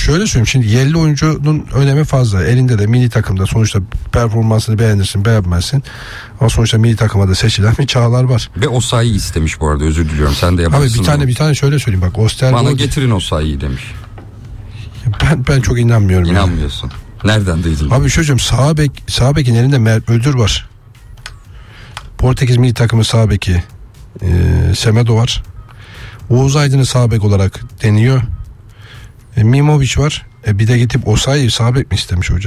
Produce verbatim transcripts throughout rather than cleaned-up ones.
şöyle söyleyeyim, şimdi yerli oyuncunun önemi fazla. Elinde de milli takımda sonuçta performansını beğenirsin beğenmezsin. Ama sonuçta milli takıma da seçilen bir Çağlar var. Ve Osayi istemiş bu arada, özür diliyorum. Sen de yaparsın. Abi bir tane onu. bir tane şöyle söyleyeyim bak. Osterwolde. Bana getirin Osayi'yi demiş. Ben ben çok inanmıyorum. İnanmıyorsun. Yani. Nereden duydun? Abi çocuğum sağ bek sağ bekin elinde Mert Öldür var. Portekiz milli takımı sağ beki e, Semedo var. Oğuz Aydın'ı sağ bek olarak deniyor. E, Mimovic var. E, bir de gidip Osayi'yi sağ bek mi istemiş hoca?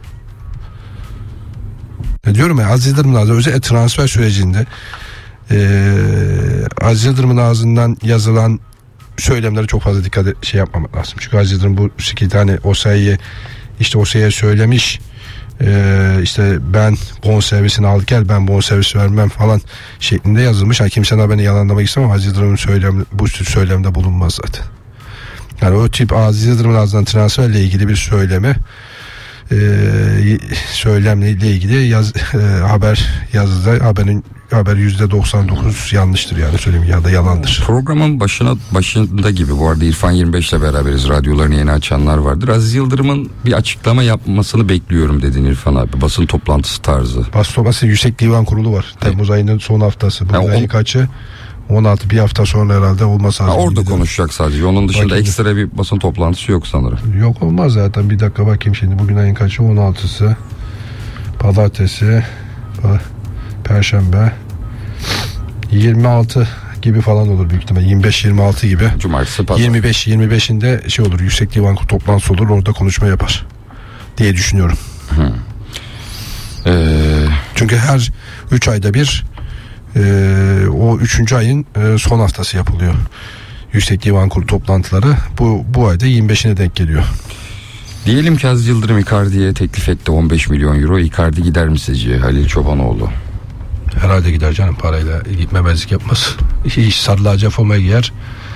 E, diyorum ya, Aziz Yıldırım'ın ağzı özellikle transfer sürecinde e, Aziz Yıldırım'ın ağzından yazılan söylemlere çok fazla dikkat et, şey yapmamak lazım. Çünkü Aziz Yıldırım bu iki tane Osayi'ye işte Osayi'ye söylemiş. Ee, işte ben bonservisini al gel, ben bonservis vermem falan şeklinde yazılmış. Yani kimsenin haberini yalanlamak istemem. Aziz Yıldırım'ın söylem, bu tür söylemde bulunmaz zaten. Yani o tip Aziz Yıldırım'ın ağzından transferle ilgili bir söyleme e, söylemle ilgili yaz, e, haber yazıda haberin haber yüzde doksan dokuz yanlıştır yani söyleyeyim, ya da yalandır. Programın başına başında gibi, bu arada İrfan yirmi beş ile beraberiz, radyolarını yeni açanlar vardır. Aziz Yıldırım'ın bir açıklama yapmasını bekliyorum dedin İrfan abi, basın toplantısı tarzı. Basın toplantısı Yüksek Divan Kurulu var. Temmuz evet. ayının son haftası. Bugün yani ayın on... kaçı? on altı, bir hafta sonra herhalde olmasa. Ha, orada konuşacak sadece. Onun dışında bakayım, ekstra bir basın toplantısı yok sanırım. Yok, olmaz zaten. Bir dakika bakayım şimdi. Bugün ayın kaçı? on altısı. Pazartesi. Perşembe. yirmi altı gibi falan olur büyük ihtimalle. yirmi beş yirmi altı gibi. Cumartesi pazar. yirmi beş yirmi beşinde şey olur. Yüksek Divan toplantısı olur. Orada konuşma yapar diye düşünüyorum. Hı. Ee... Çünkü her üç ayda bir Ee, o üçüncü ayın e, son haftası yapılıyor Yüksek Divan Kurulu toplantıları. Bu bu ayda yirmi beşine denk geliyor. Diyelim ki Aziz Yıldırım Icardi'ye teklif etti on beş milyon euro. Icardi gider mi sizce Halil Çobanoğlu? Herhalde gider canım, parayla gitmemezlik yapmaz. İş sarılacağı formayı giyer.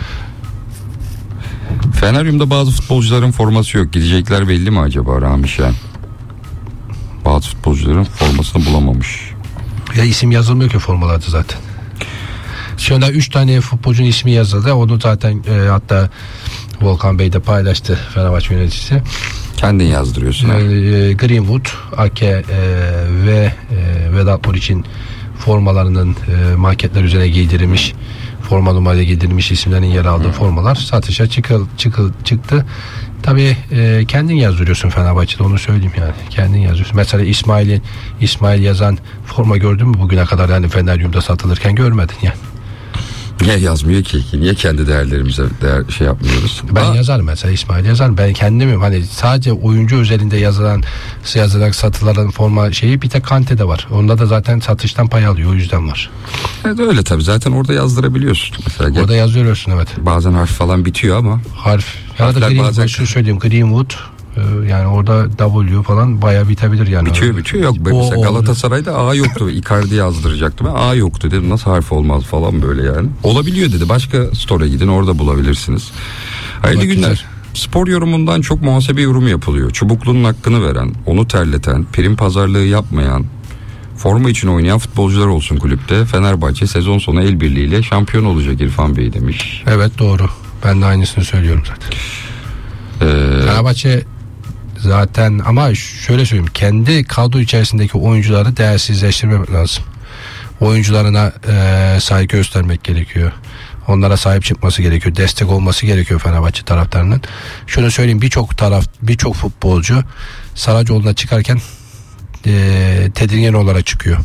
Feneryum'da bazı futbolcuların forması yok. Gidecekler belli mi acaba Rami Şen? Bazı futbolcuların formasını bulamamış. Ya isim yazılmıyor ki formalarda zaten. Şu anda üç tane futbolcunun ismi yazıldı. Onu zaten e, hatta Volkan Bey de paylaştı, Fenerbahçe yöneticisi. Kendin yazdırıyorsun. E, e, Greenwood, Ake e, ve e, Vedat Muriç'in formalarının e, maketler üzerine giydirilmiş, forma numarayla giydirilmiş isimlerin yer aldığı hmm. formalar satışa çıkıl, çıkıl, çıktı. Tabii e, kendin yazdırıyorsun Fenerbahçe'de, onu söyleyeyim yani. Kendin yazıyorsun. Mesela İsmail'in İsmail yazan forma gördün mü bugüne kadar, yani Feneryum'da satılırken görmedin yani. Niye yazmıyor ki? Niye kendi değerlerimize değer şey yapmıyoruz? Ben Aa. yazarım mesela, İsmail yazarım. Ben kendim hani sadece oyuncu özelinde yazılan, yazılan satılan forma şeyi bir tek Kante'de var. Onda da zaten satıştan pay alıyor, o yüzden var. Evet öyle tabii, zaten orada yazdırabiliyorsun. Mesela orada yazıyorsun evet. Bazen harf falan bitiyor ama. Harf. Ya da Green, bazen şu söyleyeyim Greenwood. Yani orada W falan bayağı bitebilir yani. Bitiyor bitiyor yok. O, mesela Galatasaray'da A yoktu. Icardi yazdıracaktım. A yoktu dedim. Nasıl harf olmaz falan böyle yani. Olabiliyor dedi. Başka store'a gidin, orada bulabilirsiniz. Hayırlı günler. Güzel. Spor yorumundan çok muhasebe yorumu yapılıyor. Çubuklu'nun hakkını veren, onu terleten, prim pazarlığı yapmayan, forma için oynayan futbolcular olsun kulüpte. Fenerbahçe sezon sonu el birliğiyle şampiyon olacak İrfan Bey demiş. Evet doğru. Ben de aynısını söylüyorum zaten. Ee, Fenerbahçe zaten, ama şöyle söyleyeyim, kendi kadro içerisindeki oyuncuları değersizleştirmemek lazım. Oyuncularına e, saygı göstermek gerekiyor. Onlara sahip çıkması gerekiyor. Destek olması gerekiyor Fenerbahçe taraftarının. Şunu söyleyeyim, birçok taraf, birçok futbolcu Saracoğlu'na çıkarken e, tedirgin olarak çıkıyor.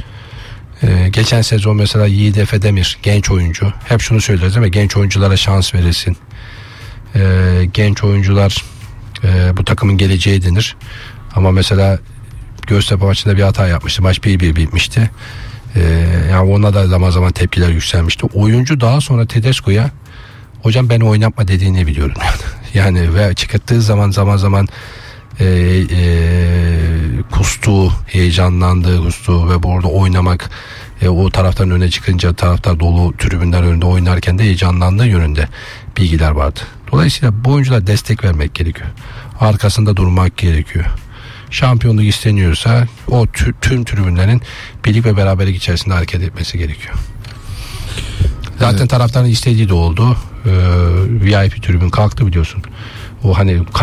E, geçen sezon mesela Yiğit Efe Demir, genç oyuncu. Hep şunu söyleriz değil mi? Genç oyunculara şans verilsin. E, genç oyuncular e, bu takımın geleceği denir. Ama mesela Göztepe maçında bir hata yapmıştı. Maç bir bir bitmişti. Ee, yani ona da zaman zaman tepkiler yükselmişti. Oyuncu daha sonra Tedesco'ya hocam beni oynatma dediğini biliyorum. Yani ve çıkarttığı zaman zaman zaman e, e, kustu, heyecanlandı, kustu ve bu orada oynamak, e, o taraftan öne çıkınca taraftar dolu tribünler önünde oynarken de heyecanlandığı yönünde bilgiler vardı. Dolayısıyla bu oyunculara destek vermek gerekiyor. Arkasında durmak gerekiyor. Şampiyonluk isteniyorsa o tü, tüm tribünlerin birlik ve beraberlik içerisinde hareket etmesi gerekiyor. Zaten evet, taraftarın istediği de oldu. Ee, V I P tribün kalktı biliyorsun. O hani